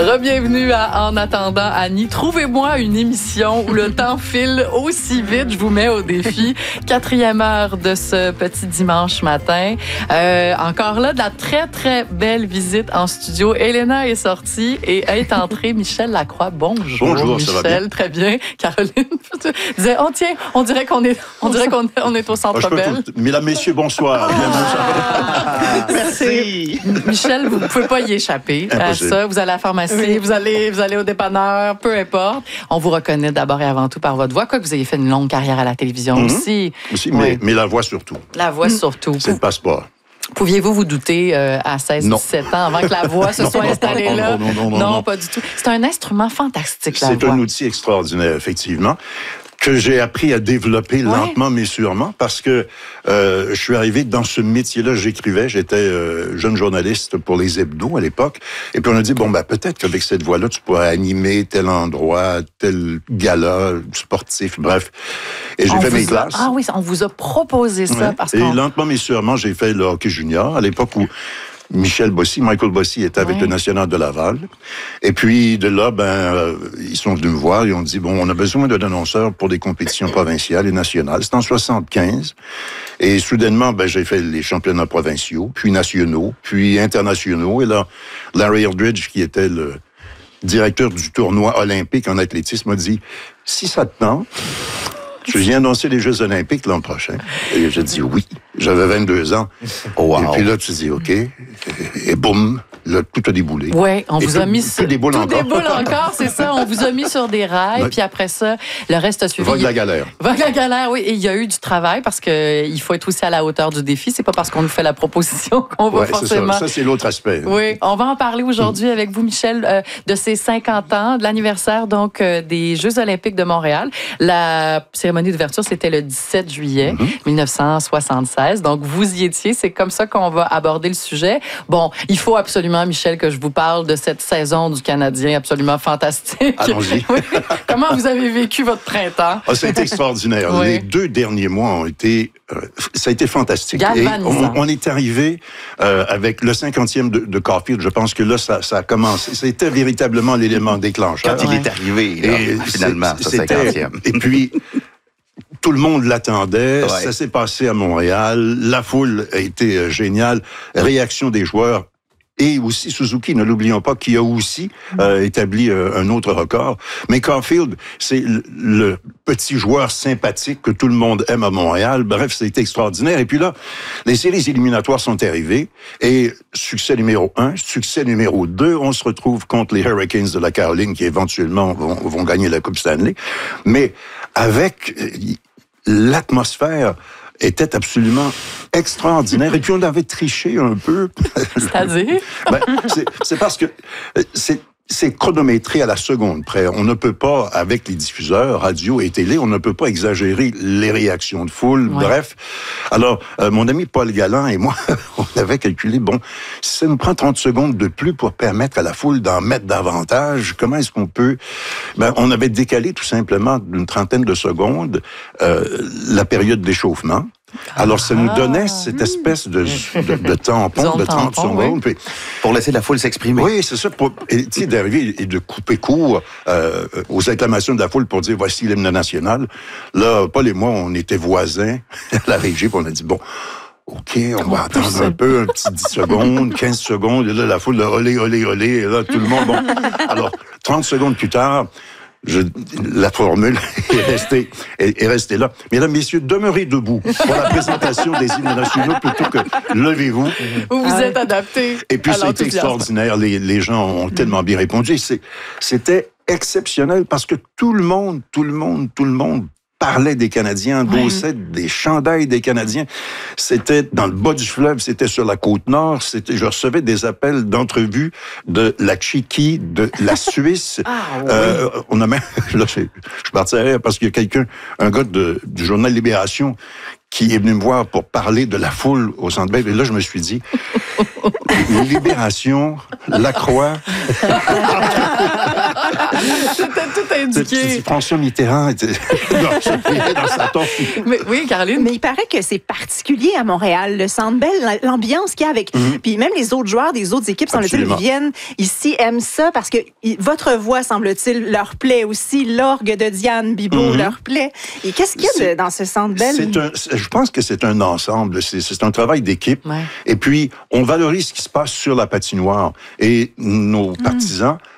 Re-bienvenue à En attendant Annie. Trouvez-moi une émission où le temps file aussi vite. Je vous mets au défi. 4e heure de ce petit dimanche matin. Encore là, de la très, très belle visite en studio. Elena est sortie et est entrée Michel Lacroix. Bonjour. Bonjour, Michel, ça va bien? très bien. Caroline disait, oh tiens, on dirait qu'on est au Centre Bell. Mesdames, messieurs, bonsoir. Merci. Michel, vous ne pouvez pas y échapper à ça. Vous allez à la pharmacie, Oui. vous allez au dépanneur, peu importe. On vous reconnaît d'abord et avant tout par votre voix, quoique vous ayez fait une longue carrière à la télévision aussi. Aussi, Oui. mais la voix surtout. La voix surtout. C'est le passeport. Pouviez-vous vous douter à 16-17 ans avant que la voix se soit installée là? Non, pas du tout. C'est un instrument fantastique, la voix. C'est un outil extraordinaire, effectivement, que j'ai appris à développer lentement mais sûrement, parce que je suis arrivé dans ce métier-là, j'écrivais, j'étais jeune journaliste pour les hebdos à l'époque, et puis on a dit, peut-être qu'avec cette voix-là, tu pourrais animer tel endroit, tel gala sportif, bref. Et j'ai fait mes classes. Ah oui, on vous a proposé ça. Parce et lentement mais sûrement, j'ai fait le hockey junior, à l'époque où Michael Bossy était avec le National de Laval. Et puis, de là, ils sont venus me voir et ont dit, on a besoin d'un annonceur pour des compétitions provinciales et nationales. C'était en 75. Et soudainement, j'ai fait les championnats provinciaux, puis nationaux, puis internationaux. Et là, Larry Eldridge, qui était le directeur du tournoi olympique en athlétisme, m'a dit, si ça te tente, je viens annoncer les Jeux olympiques l'an prochain. Et j'ai dit oui. J'avais 22 ans. Oh, wow. Et puis là, tu dis OK. Et boum, là, tout a déboulé. Oui, on vous a mis sur des boules encore. Des boules encore, c'est ça. On vous a mis sur des rails, puis après ça, le reste a suivi. Vogue la galère. Vogue la galère, oui. Et il y a eu du travail parce qu'il faut être aussi à la hauteur du défi. C'est pas parce qu'on nous fait la proposition qu'on va forcément. Ça, c'est l'autre aspect. Oui, on va en parler aujourd'hui avec vous, Michel, de ces 50 ans, de l'anniversaire donc des Jeux olympiques de Montréal. La cérémonie d'ouverture, c'était le 17 juillet 1976. Donc, vous y étiez. C'est comme ça qu'on va aborder le sujet. Bon, il faut absolument, Michel, que je vous parle de cette saison du Canadien absolument fantastique. Allons-y. Oui. Comment vous avez vécu votre printemps? Ça a été extraordinaire. Les 2 derniers mois ont été... ça a été fantastique. Galvanisant. Et on est arrivé avec le 50e de Caulfield. Je pense que là, ça a commencé. C'était véritablement l'élément déclencheur. Quand il est arrivé, là, finalement, ce 50e. Et puis... Tout le monde l'attendait. Ça s'est passé à Montréal. La foule a été géniale. Réaction des joueurs. Et aussi Suzuki, ne l'oublions pas, qui a aussi établi un autre record. Mais Caulfield, c'est le petit joueur sympathique que tout le monde aime à Montréal. Bref, c'était extraordinaire. Et puis là, les séries éliminatoires sont arrivées. Et succès numéro 1, succès numéro 2, on se retrouve contre les Hurricanes de la Caroline qui éventuellement vont gagner la Coupe Stanley. Mais avec l'atmosphère était absolument extraordinaire. Et puis, on avait triché un peu. C'est-à-dire? C'est parce que c'est chronométré à la seconde près. On ne peut pas, avec les diffuseurs, radio et télé, on ne peut pas exagérer les réactions de foule. Ouais. Bref. Alors, mon ami Paul Galland et moi, on avait calculé, si ça nous prend 30 secondes de plus pour permettre à la foule d'en mettre davantage, comment est-ce qu'on peut... on avait décalé tout simplement d'une trentaine de secondes la période d'échauffement. Alors, ça nous donnait cette espèce de tampon de 30 secondes. Oui. Pour laisser la foule s'exprimer. Oui, c'est ça. D'arriver et de couper court aux acclamations de la foule pour dire, voici l'hymne national. Là, Paul et moi, on était voisins à la régie, puis on a dit, OK, on va attendre un peu, un petit 10 secondes, 15 secondes. Et là, la foule, olé, olé, olé. Et là, tout le monde, Alors, 30 secondes plus tard, la formule est restée là. Mesdames, messieurs, demeurez debout pour la présentation des hymnes nationaux plutôt que levez-vous. Vous vous êtes adapté. Et puis, c'était extraordinaire. Les gens ont tellement bien répondu. C'était exceptionnel parce que tout le monde parlait des Canadiens, endossait des chandails des Canadiens. C'était dans le bas du fleuve, c'était sur la Côte-Nord. Je recevais des appels d'entrevues de la Tchéquie, de la Suisse. On a même... Là, je suis parti à rire parce qu'il y a quelqu'un, un gars du journal Libération, qui est venu me voir pour parler de la foule au Centre Bell. Et là, je me suis dit, Libération, La Croix... C'était tout indiqué. François Mitterrand était dans sa tombe. Oui, Caroline. Mais il paraît que c'est particulier à Montréal, le Centre Bell, l'ambiance qu'il y a avec... Puis même les autres joueurs des autres équipes, semble-t-il, viennent ici, aiment ça, parce que votre voix, semble-t-il, leur plaît aussi. L'orgue de Diane Bibeau leur plaît. Et qu'est-ce qu'il y a dans ce Centre Bell? Je pense que c'est un ensemble. C'est un travail d'équipe. Ouais. Et puis, on valorise ce qui se passe sur la patinoire. Et nos partisans